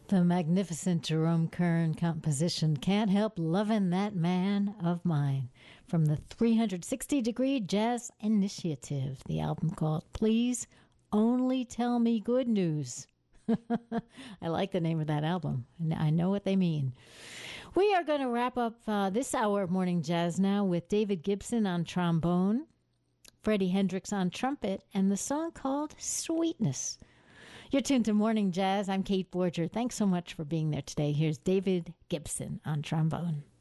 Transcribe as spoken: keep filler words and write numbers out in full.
The magnificent Jerome Kern composition, Can't Help Lovin' That Man of Mine, from the three sixty Degree Jazz Initiative, the album called Please Only Tell Me Good News. I like the name of that album, and I know what they mean. We are going to wrap up uh, this hour of Morning Jazz now with David Gibson on trombone, Freddie Hendrix on trumpet, and the song called Sweetness. You're tuned to Morning Jazz. I'm Kate Borger. Thanks so much for being there today. Here's David Gibson on trombone.